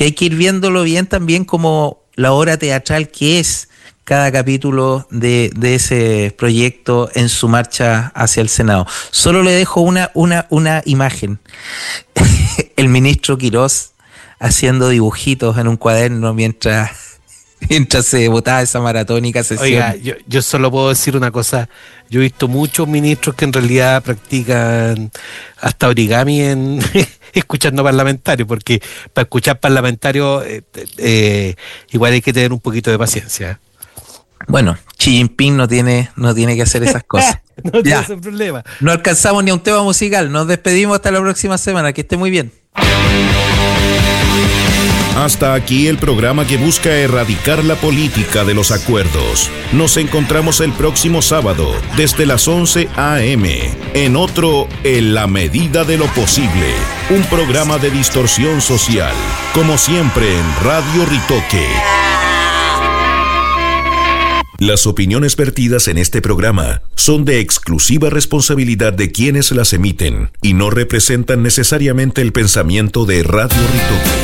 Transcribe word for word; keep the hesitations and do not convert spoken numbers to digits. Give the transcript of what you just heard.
que hay que ir viéndolo bien también como la obra teatral que es cada capítulo de, de ese proyecto en su marcha hacia el Senado. Solo le dejo una, una, una imagen. El ministro Quirós haciendo dibujitos en un cuaderno mientras, mientras se votaba esa maratónica sesión. Oiga, yo, yo solo puedo decir una cosa. Yo he visto muchos ministros que en realidad practican hasta origami en escuchando parlamentarios, porque para escuchar parlamentarios eh, eh, igual hay que tener un poquito de paciencia. Bueno, Xi Jinping no tiene, no tiene que hacer esas cosas. No tiene ese problema. No alcanzamos ni a un tema musical. Nos despedimos hasta la próxima semana. Que esté muy bien. Hasta aquí el programa que busca erradicar la política de los acuerdos. Nos encontramos el próximo sábado desde las once a eme en otro En la medida de lo posible, un programa de distorsión social, como siempre en Radio Ritoque. Las opiniones vertidas en este programa son de exclusiva responsabilidad de quienes las emiten y no representan necesariamente el pensamiento de Radio Ritoque.